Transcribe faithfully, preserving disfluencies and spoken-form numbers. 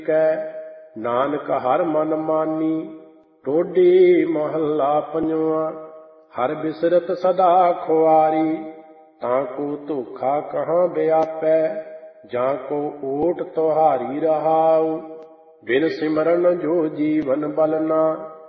ਕੈ ਨਾਨਕ ਹਰ ਮਨ ਮਾਨੀ। ਟੋਡੀ ਮਹੱਲਾ ਪੰਜਵਾਂ। ਹਰ ਬਿਸਰਤ ਸਦਾ ਖੁਆਰੀ ਤਾਂ ਕੋ ਧੋਖਾ ਕਹਾਂ ਵਿਆਪੈ। ਜਾਂ ਕੋ ਓਟ ਤੁਹਾਰੀ ਰਹਾਉ ਬਿਨ ਸਿਮਰਨ ਜੋ ਜੀਵਨ ਬਲਨਾ।